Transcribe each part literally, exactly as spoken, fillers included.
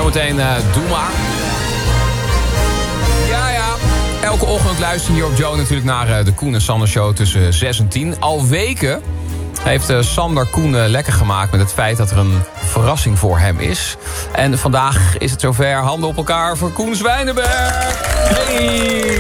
Zometeen uh, Doe maar. Ja, ja. Elke ochtend luisteren hier op Joe natuurlijk naar uh, de Koen en Sander Show tussen zes en tien. Al weken heeft uh, Sander Koen uh, lekker gemaakt met het feit dat er een verrassing voor hem is. En vandaag is het zover. Handen op elkaar voor Koen Zwijnenberg. Hey!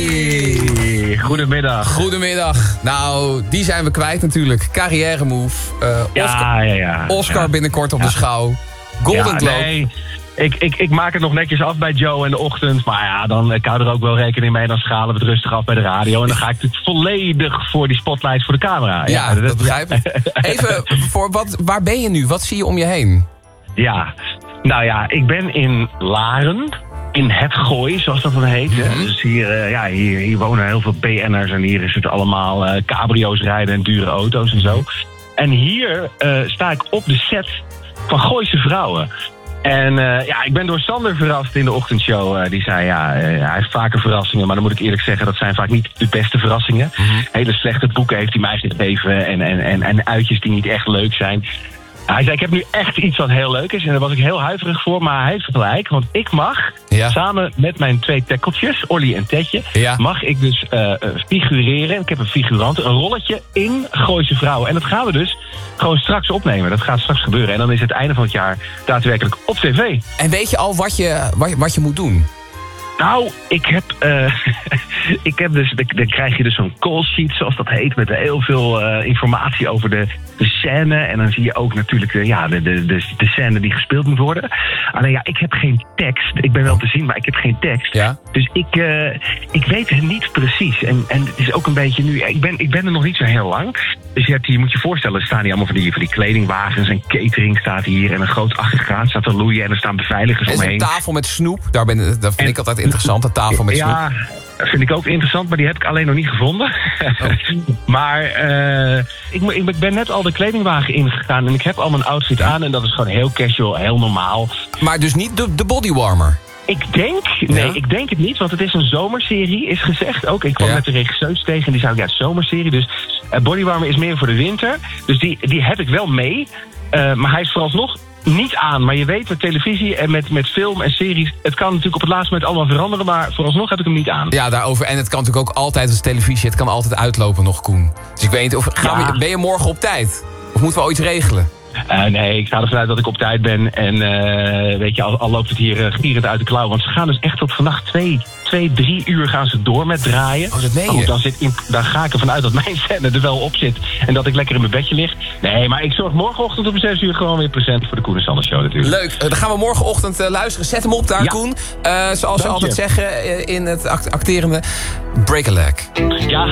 Hey! Goedemiddag. Goedemiddag. Nou, die zijn we kwijt natuurlijk. Carrière move. Uh, ja, Oscar, ja, ja. Oscar ja. binnenkort op ja. de schouw. Golden ja, Globe. Nee. Ik, ik, ik maak het nog netjes af bij Joe in de ochtend. Maar ja, dan ik hou er ook wel rekening mee. Dan schalen we het rustig af bij de radio. En dan ga ik het volledig voor die spotlight voor de camera. Ja, ja dat, dat begrijp ik. Even, voor wat, waar ben je nu? Wat zie je om je heen? Ja, nou ja, ik ben in Laren. In het Gooi, zoals dat dan heet. Mm-hmm. Dus hier, uh, ja, hier, hier wonen heel veel B N'ers. En hier is het allemaal uh, cabrio's rijden en dure auto's en zo. En hier uh, sta ik op de set van Gooise Vrouwen. En uh, ja, ik ben door Sander verrast in de ochtendshow. Uh, die zei, ja, uh, hij heeft vaker verrassingen. Maar dan moet ik eerlijk zeggen, dat zijn vaak niet de beste verrassingen. Mm-hmm. Hele slechte boeken heeft hij mij gegeven. En, en, en, en uitjes die niet echt leuk zijn. Hij zei, ik heb nu echt iets wat heel leuk is. En daar was ik heel huiverig voor. Maar hij heeft gelijk. Want ik mag, ja. samen met mijn twee tekkeltjes, Olly en Tetje... Ja. mag ik dus uh, figureren. Ik heb een figurant, een rolletje in Gooise Vrouwen. En dat gaan we dus gewoon straks opnemen. Dat gaat straks gebeuren. En dan is het einde van het jaar daadwerkelijk op tv. En weet je al wat je, wat je, wat je moet doen? Nou, ik heb, uh, ik heb dus, dan krijg je dus zo'n call sheet, zoals dat heet, met heel veel uh, informatie over de, de scène. En dan zie je ook natuurlijk de, ja, de, de, de, de scène die gespeeld moet worden. Alleen ja, ik heb geen tekst. Ik ben wel te zien, maar ik heb geen tekst. Ja? Dus ik, uh, ik weet het niet precies. En, en het is ook een beetje nu, ik ben, ik ben er nog niet zo heel lang. Dus je, hebt, je moet je voorstellen, er staan hier allemaal van die, van die kledingwagens en catering staat hier. En een groot aggregaat staat te loeien en er staan beveiligers omheen. Er is een tafel met snoep, daar ben, dat vind en, ik altijd interessant, een tafel met ja, snoep. Ja, vind ik ook interessant, maar die heb ik alleen nog niet gevonden. Oh. maar uh, ik, ik ben net al de kledingwagen ingegaan en ik heb al mijn outfit aan. En dat is gewoon heel casual, heel normaal. Maar dus niet de, de bodywarmer? Ik denk, nee, ja? ik denk het niet, want het is een zomerserie, is gezegd ook. Ik kwam ja. met de regisseurs tegen en die zei, ja, zomerserie. Dus uh, bodywarmer is meer voor de winter. Dus die, die heb ik wel mee. Uh, maar hij is vooralsnog niet aan. Maar je weet, met televisie en met, met film en series, het kan natuurlijk op het laatste moment allemaal veranderen, maar vooralsnog heb ik hem niet aan. Ja, daarover. En het kan natuurlijk ook altijd als televisie, het kan altijd uitlopen nog, Koen. Dus ik weet niet, of, gaan ja. we, ben je morgen op tijd? Of moeten we ooit regelen? Uh, nee, ik ga ervan uit dat ik op tijd ben. En uh, weet je, al, al loopt het hier uh, gierend uit de klauw. Want ze gaan dus echt tot vannacht twee, twee, drie uur gaan ze door met draaien. Oh, dat meen je? Dan, zit in, dan ga ik ervan uit dat mijn scène er wel op zit. En dat ik lekker in mijn bedje lig. Nee, maar ik zorg morgenochtend om zes uur gewoon weer present voor de Koen en Sander Show natuurlijk. Leuk, uh, dan gaan we morgenochtend uh, luisteren. Zet hem op daar, ja. Koen. Uh, zoals ze altijd zeggen uh, in het act- acterende, break a leg. Ja.